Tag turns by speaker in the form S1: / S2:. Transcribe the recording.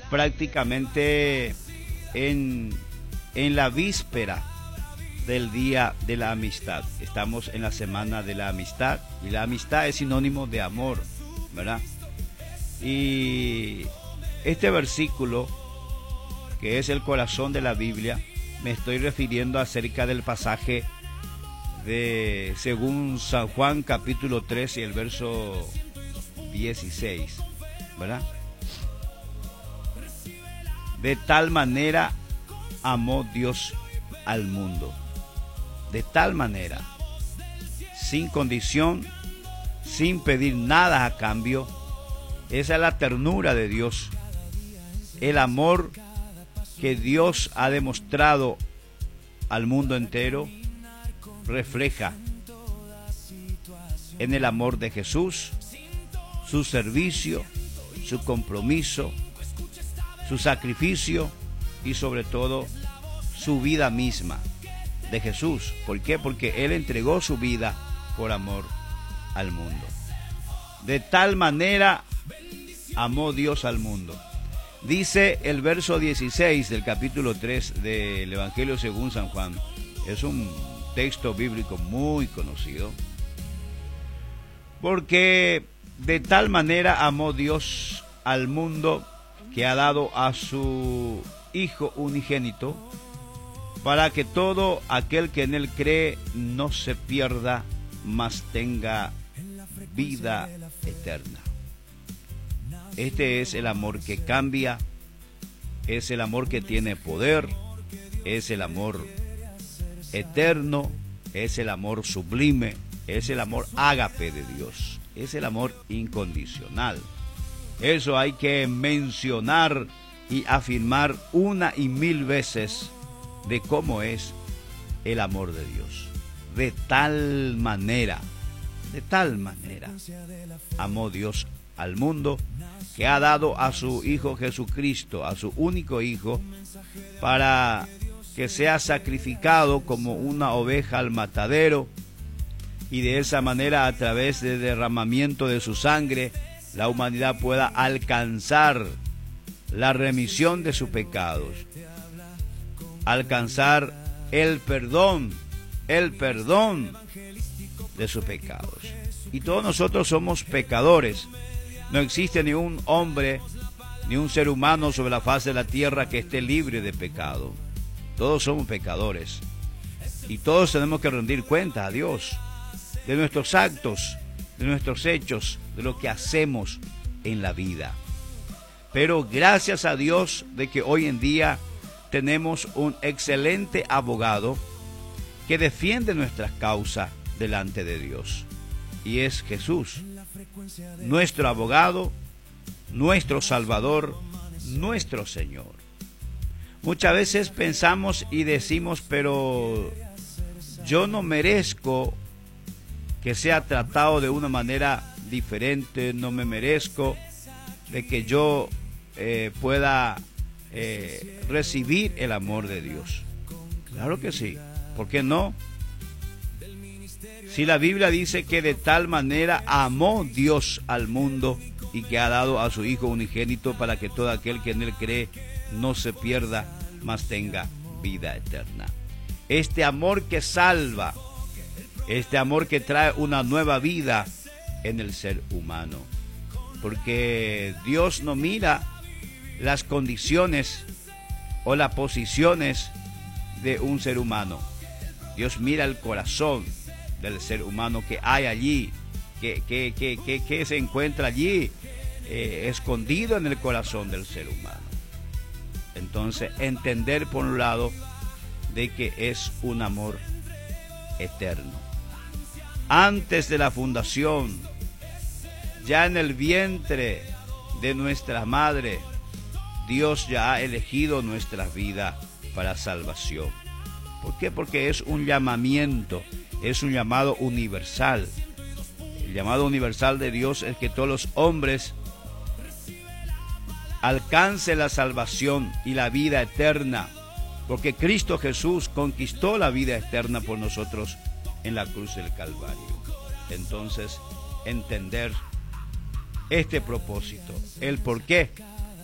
S1: prácticamente en la víspera del Día de la Amistad. Estamos en la Semana de la Amistad, y la amistad es sinónimo de amor, ¿verdad? Y este versículo, que es el corazón de la Biblia, me estoy refiriendo acerca del pasaje de según San Juan capítulo 3 y el verso 16, ¿verdad? De tal manera amó Dios al mundo, de tal manera, sin condición, sin pedir nada a cambio. Esa es la ternura de Dios, el amor que Dios ha demostrado al mundo entero refleja en el amor de Jesús, su servicio, su compromiso, su sacrificio y sobre todo su vida misma de Jesús. ¿Por qué? Porque Él entregó su vida por amor al mundo. De tal manera amó Dios al mundo. Dice el verso 16 del capítulo 3 del Evangelio según San Juan. Es un texto bíblico muy conocido. Porque de tal manera amó Dios al mundo que ha dado a su Hijo unigénito, para que todo aquel que en Él cree no se pierda, mas tenga vida eterna. Este es el amor que cambia, es el amor que tiene poder, es el amor eterno, es el amor sublime, es el amor ágape de Dios, es el amor incondicional. Eso hay que mencionar y afirmar una y mil veces de cómo es el amor de Dios. De tal manera amó Dios al mundo, que ha dado a su Hijo Jesucristo, a su único Hijo, para que sea sacrificado como una oveja al matadero, y de esa manera, a través del derramamiento de su sangre, la humanidad pueda alcanzar la remisión de sus pecados, alcanzar el perdón de sus pecados. Y todos nosotros somos pecadores. No existe ni un hombre, ni un ser humano sobre la faz de la tierra que esté libre de pecado. Todos somos pecadores. Y todos tenemos que rendir cuenta a Dios de nuestros actos, de nuestros hechos, de lo que hacemos en la vida. Pero gracias a Dios de que hoy en día tenemos un excelente abogado que defiende nuestras causas delante de Dios. Y es Jesús, nuestro abogado, nuestro Salvador, nuestro Señor. Muchas veces pensamos y decimos, pero yo no merezco que sea tratado de una manera diferente, no me merezco de que yo pueda recibir el amor de Dios. Claro que sí, ¿por qué no? Si la Biblia dice que de tal manera amó Dios al mundo y que ha dado a su Hijo unigénito para que todo aquel que en Él cree no se pierda, mas tenga vida eterna. Este amor que salva, este amor que trae una nueva vida en el ser humano. Porque Dios no mira las condiciones o las posiciones de un ser humano. Dios mira el corazón del ser humano que hay allí, que se encuentra allí, escondido en el corazón del ser humano. Entonces, entender por un lado de que es un amor eterno. Antes de la fundación, ya en el vientre de nuestra madre, Dios ya ha elegido nuestras vidas para salvación. ¿Por qué? Porque es un llamamiento, es un llamado universal. El llamado universal de Dios es que todos los hombres alcancen la salvación y la vida eterna, porque Cristo Jesús conquistó la vida eterna por nosotros en la cruz del Calvario. Entonces, entender este propósito, el por qué